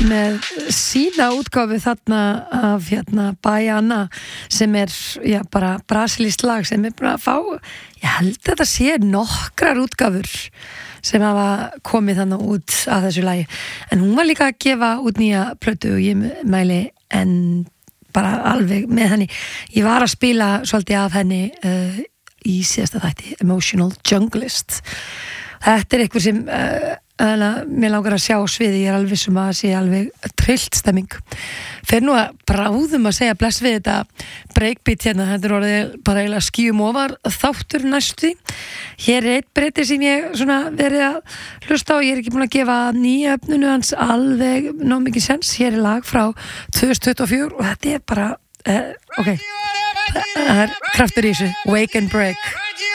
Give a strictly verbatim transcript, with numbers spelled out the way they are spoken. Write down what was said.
með sína útgáfu þarna af hérna Baiana sem er já, bara brasilískt lag sem er bara að fá, ég held að þetta sé nokkrar útgáfur sem hafa komið þannig út af þessu lagi, en hún var líka að gefa út nýja plötu og ég mæli en bara alveg með henni, ég var að spila svolítið af henni uh, í síðasta þætti, Emotional Junglist. Þetta er eitthvað sem uh, uh, mér langar að sjá á sviði, ég er alveg sem að sé alveg trillt stemming. Fyrir nú að bráðum að segja bless við þetta breakbeat hérna, þetta er orðið bara eiginlega skýjum ofar þáttur næstu. Hér er eitt breyti sem ég svona verið að hlusta á, ég er ekki búin að gefa nýja öfnunu hans alveg nóg mikið sens. Hér er lag frá tvö þúsund tuttugu og fjögur og þetta er bara, uh, ok, það er kraftur í þessu, Wake and Break.